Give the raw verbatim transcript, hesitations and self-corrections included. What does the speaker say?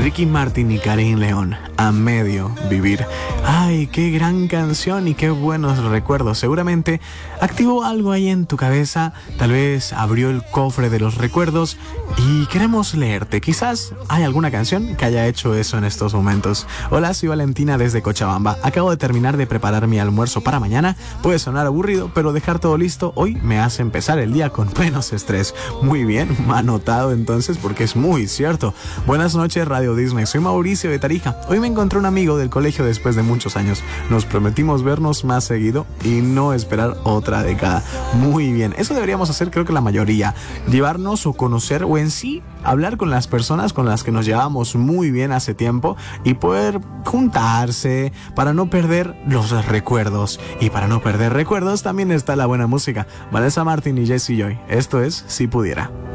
Ricky Martin y Karim León, A Medio Vivir. Ay, qué gran canción y qué buenos recuerdos. Seguramente activó algo ahí en tu cabeza, tal vez abrió el cofre de los recuerdos y queremos leerte. Quizás hay alguna canción que haya hecho eso en estos momentos. Hola, soy Valentina desde Cochabamba. Acabo de terminar de preparar mi almuerzo para mañana. Puede sonar aburrido, pero dejar todo listo hoy me hace empezar el día con menos estrés. Muy bien, anotado entonces porque es muy cierto. Buenas noches, Radio Disney. Soy Mauricio de Tarija. Hoy me encontré un amigo del colegio después de muchos años. Nos prometimos vernos más seguido y no esperar otra década. Muy bien, eso deberíamos hacer, creo que la mayoría. Llevarnos o conocer o en sí hablar con las personas con las que nos llevamos muy bien hace tiempo y poder juntarse para no perder los recuerdos. Y para no perder recuerdos también está la buena música. Vanessa Martín y Jessie Joy. Esto es Si Pudiera.